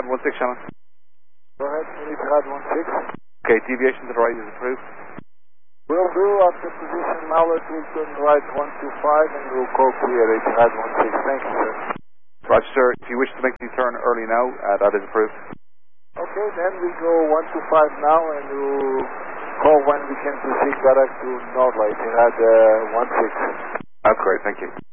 Etihad 16 channel. Go ahead, Etihad 16. Okay, deviation to the right is approved. Will do, up to position Mallet, we'll turn right 125 and we'll call clear Etihad 16. Thank you, sir. Roger, sir. If you wish to make the turn early now, that is approved. Okay, then we go 125 now and we'll call when we can proceed direct to Nordlight, Etihad 16. That's great, thank you.